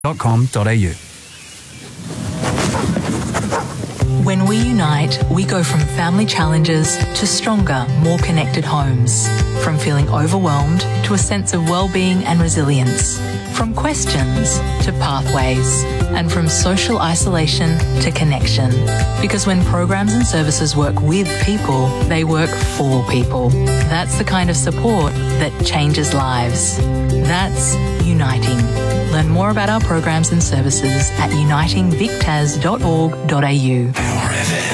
.com.au. When we unite, we go from family challenges to stronger, more connected homes. From feeling overwhelmed to a sense of well-being and resilience. From questions to pathways. And from social isolation to connection. Because when programs and services work with people, they work for people. That's the kind of support that changes lives. That's Uniting. Learn more about our programs and services at unitingvictas.org.au.